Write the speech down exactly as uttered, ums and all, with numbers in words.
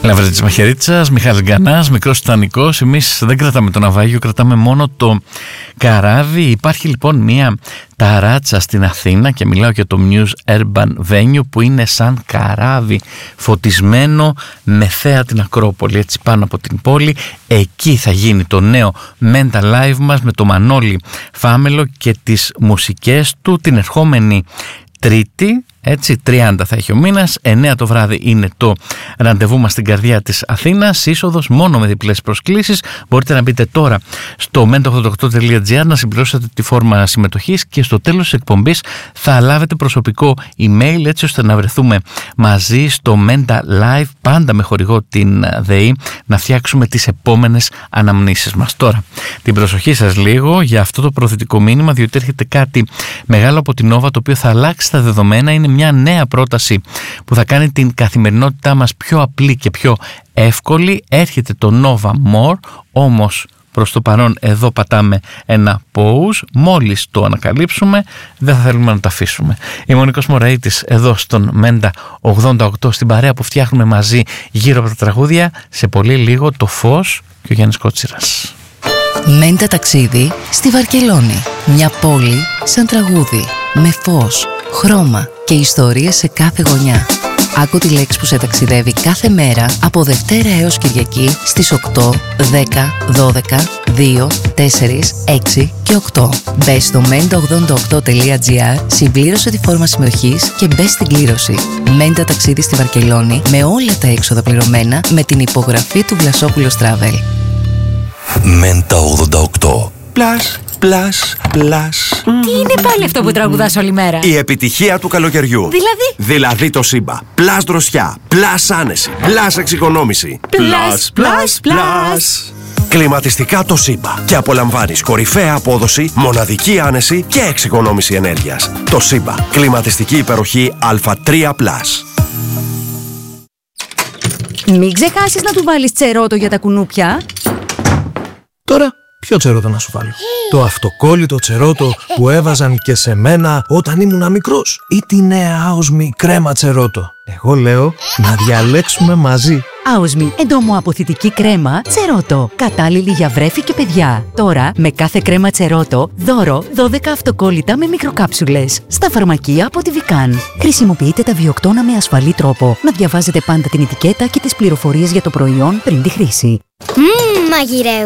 Λαβρέτης Μαχαιρίτσας, Μιχάλης Γκανάς, Μικρός Τιτανικός. Εμείς δεν κρατάμε το ναυάγιο, κρατάμε μόνο το καράβι. Υπάρχει λοιπόν μια ταράτσα στην Αθήνα και μιλάω για το Muse Urban Venue, που είναι σαν καράβι φωτισμένο με θέα την Ακρόπολη, έτσι πάνω από την πόλη. Εκεί θα γίνει το νέο Mental Live μας με το Μανώλη Φάμελο και τις μουσικές του την ερχόμενη Τρίτη, έτσι, τριάντα θα έχει ο μήνας, εννέα το βράδυ είναι το ραντεβού μας στην καρδιά της Αθήνας, είσοδος μόνο με διπλές προσκλήσεις. Μπορείτε να μπείτε τώρα στο μέντα ογδόντα οκτώ τελεία τζι άρ να συμπληρώσετε τη φόρμα συμμετοχής και στο τέλος της εκπομπής θα λάβετε προσωπικό email, έτσι ώστε να βρεθούμε μαζί στο Mental Live, πάντα με χορηγό την ΔΕΗ, να φτιάξουμε τις επόμενες αναμνήσεις μας. Τώρα, την προσοχή σας λίγο για αυτό το προθετικό μήνυμα, διότι έρχεται κάτι μεγάλο από την Nova, το οποίο θα αλλάξει τα δεδομένα. Είναι μια νέα πρόταση που θα κάνει την καθημερινότητά μας πιο απλή και πιο εύκολη. Έρχεται το Nova More, όμως προς το παρόν εδώ πατάμε ένα pause. Μόλις το ανακαλύψουμε δεν θα θέλουμε να το αφήσουμε. Είμαι ο Νίκος Μωραΐτης εδώ στον Μέντα ογδόντα οκτώ, στην παρέα που φτιάχνουμε μαζί γύρω από τα τραγούδια. Σε πολύ λίγο το Φως και ο Γιάννης Κότσιρας. Μέντα ταξίδι στη Βαρκελόνη. Μια πόλη σαν τραγούδι, με φως, χρώμα και ιστορίες σε κάθε γωνιά. Άκου τη λέξη που σε ταξιδεύει κάθε μέρα από Δευτέρα έως Κυριακή στις οκτώ, δέκα, δώδεκα, δύο, τέσσερα, έξι και οκτώ. Μπες στο μέντα ογδόντα οκτώ τελεία τζι άρ, συμπλήρωσε τη φόρμα συμμετοχής και μπες στην κλήρωση. Μέντα ταξίδι στη Βαρκελόνη με όλα τα έξοδα πληρωμένα με την υπογραφή του Βλασόπουλος Travel. Μέντα ογδόντα οκτώ. Πλάς, πλάς, πλάς. Τι είναι πάλι αυτό που τραγουδάς όλη μέρα? Η επιτυχία του καλοκαιριού. Δηλαδή? Δηλαδή το Σύμπα. Πλάς δροσιά, πλάς άνεση, πλάς εξοικονόμηση. Πλάς, πλάς, πλάς. Κλιματιστικά το Σύμπα. Και απολαμβάνεις κορυφαία απόδοση, μοναδική άνεση και εξοικονόμηση ενέργειας. Το Σύμπα. Κλιματιστική υπεροχή Α τρία πλας. Μην ξεχάσεις να του βάλεις τσερότο για τα κουνούπια. Τώρα, ποιο τσερότο να σου βάλω? Το αυτοκόλλητο τσερότο που έβαζαν και σε μένα όταν ήμουν μικρός, ή τη νέα Άοσμη κρέμα τσερότο? Εγώ λέω να διαλέξουμε μαζί. Άοσμη εντομοαποθητική κρέμα τσερότο. Κατάλληλη για βρέφη και παιδιά. Τώρα, με κάθε κρέμα τσερότο, δώρο δώδεκα αυτοκόλλητα με μικροκάψουλες. Στα φαρμακεία από τη Βικάν. Χρησιμοποιείτε τα βιοκτώνα με ασφαλή τρόπο. Να διαβάζετε πάντα την ετικέτα και τις πληροφορίες για το προϊόν πριν τη χρήση. Μμμ, μαγειρεύω.